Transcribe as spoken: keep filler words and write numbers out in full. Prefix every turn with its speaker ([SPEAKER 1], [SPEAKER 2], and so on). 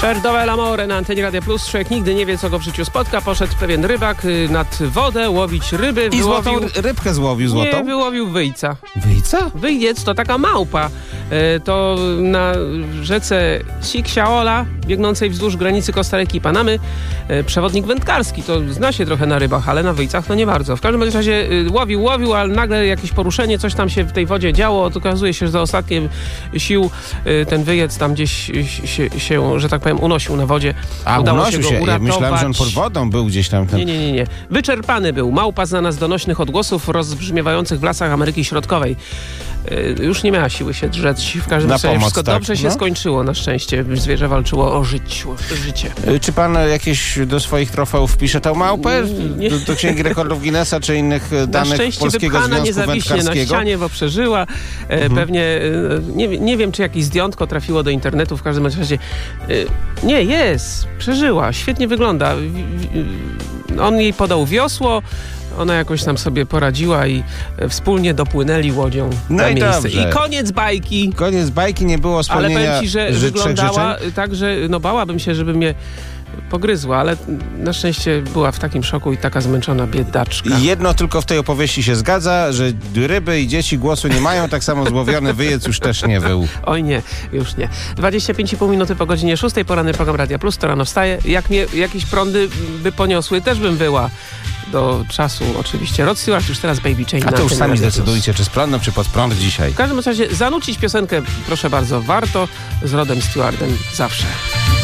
[SPEAKER 1] Sherdove l'amore na antenie Radia Plus. Człowiek nigdy nie wie, co go w życiu spotka. Poszedł pewien rybak nad wodę łowić ryby.
[SPEAKER 2] I
[SPEAKER 1] wyłowił...
[SPEAKER 2] złotą rybkę złowił, złotą?
[SPEAKER 1] Nie, wyłowił wyjca.
[SPEAKER 2] Wyjca?
[SPEAKER 1] Wyjec to taka małpa. To na rzece Siksiaola, biegnącej wzdłuż granicy Kostaryki i Panamy, przewodnik wędkarski. To zna się trochę na rybach, ale na wyjcach to nie bardzo. W każdym razie łowił, łowił, ale nagle jakieś poruszenie, coś tam się w tej wodzie działo. Okazuje się, że za ostatkiem sił ten wyjec tam gdzieś się, się że tak powiem, unosił na wodzie.
[SPEAKER 2] A,
[SPEAKER 1] Udało
[SPEAKER 2] unosił
[SPEAKER 1] się
[SPEAKER 2] się.
[SPEAKER 1] go uratować.
[SPEAKER 2] Myślałem, że on pod wodą był gdzieś tam. Ten...
[SPEAKER 1] Nie, nie, nie, nie. Wyczerpany był. Małpa znana z donośnych odgłosów rozbrzmiewających w lasach Ameryki Środkowej. Yy, już nie miała siły się drzeć. W każdym razie wszystko tak, dobrze się no? skończyło. Na szczęście zwierzę walczyło o życie. życie.
[SPEAKER 2] Yy, czy pan jakieś do swoich trofeów wpisze tę małpę? Nie. Do, do Księgi Rekordów Guinnessa czy innych danych
[SPEAKER 1] na
[SPEAKER 2] Polskiego Związku
[SPEAKER 1] niezawiśnie
[SPEAKER 2] Wędkarskiego?
[SPEAKER 1] Na ścianie, bo przeżyła. E, mhm. Pewnie, e, nie, nie wiem, czy jakieś zdjątko trafiło do internetu. W każdym razie e, nie, jest. Przeżyła. Świetnie wygląda. On jej podał wiosło. Ona jakoś tam sobie poradziła i wspólnie dopłynęli łodzią
[SPEAKER 2] no
[SPEAKER 1] na
[SPEAKER 2] i
[SPEAKER 1] miejsce.
[SPEAKER 2] Dobrze.
[SPEAKER 1] I koniec bajki.
[SPEAKER 2] Koniec bajki, nie było spełnienia.
[SPEAKER 1] Ale powiem ci, że wyglądała
[SPEAKER 2] życzeń?
[SPEAKER 1] tak, że no bałabym się, żeby mnie pogryzła, ale na szczęście była w takim szoku i taka zmęczona biedaczka.
[SPEAKER 2] Jedno tylko w tej opowieści się zgadza, że ryby i dzieci głosu nie mają, tak samo złowiony wyjec już też nie wył.
[SPEAKER 1] Oj nie, już nie. dwadzieścia pięć i pół minuty po godzinie szóstej, poranny program Radia Plus, to rano wstaje. Jak mnie jakieś prądy by poniosły, też bym wyła. Do czasu oczywiście. Rod Stewart już teraz Baby Chain.
[SPEAKER 2] A to już sami zdecydujcie, czy z prądem, czy pod prąd dzisiaj.
[SPEAKER 1] W każdym razie zanucić piosenkę, proszę bardzo, warto z Rodem Stewardem zawsze.